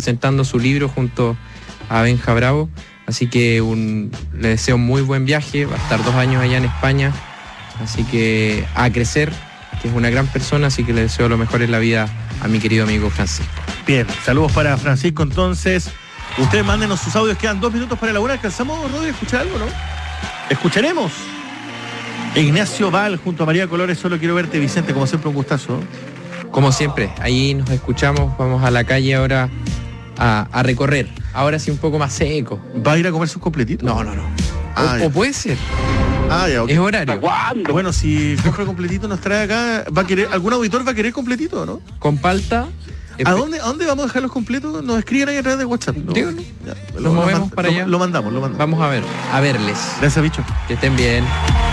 presentando su libro junto a Benja Bravo, así que le deseo muy buen viaje, va a estar 2 años allá en España, así que a crecer, que es una gran persona, así que le deseo lo mejor en la vida a mi querido amigo Francisco. Bien, saludos para Francisco entonces. Ustedes mándenos sus audios, quedan 2 minutos para elaborar. ¿Alcanzamos, Rodri, a escuchar algo, no? ¿Escucharemos? Ignacio Val junto a María Colores, Solo quiero verte, Vicente, como siempre un gustazo. Como siempre, ahí nos escuchamos, vamos a la calle ahora a recorrer. Ahora sí un poco más seco. ¿Va a ir a comer sus completitos? No. O puede ser. Ya, okay. Es horario. ¿Cuándo? Bueno, si compra completito nos trae acá, ¿algún auditor va a querer completito o no? Con palta. ¿A dónde vamos a dejar los completos? Nos escriben ahí a través de WhatsApp, ¿no? Díganos. Lo movemos para allá. Lo mandamos. Vamos a verles. Gracias, bicho. Que estén bien.